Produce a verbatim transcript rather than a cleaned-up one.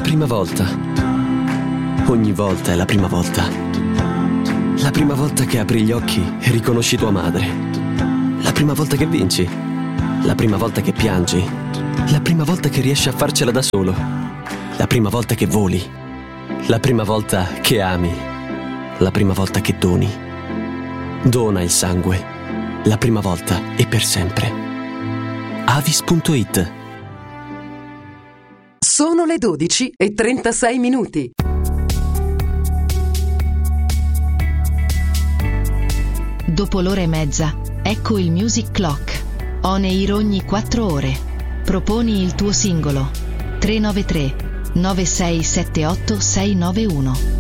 prima volta. Ogni volta è la prima volta. La prima volta che apri gli occhi e riconosci tua madre. La prima volta che vinci. La prima volta che piangi. La prima volta che riesci a farcela da solo. La prima volta che voli. La prima volta che ami. La prima volta che doni. Dona il sangue. La prima volta e per sempre. Avis punto it. Sono le dodici e trentasei minuti. Dopo l'ora e mezza, ecco il Music Clock. On air ogni quattro ore. Proponi il tuo singolo. tre nove tre nove sei sette otto sei nove uno.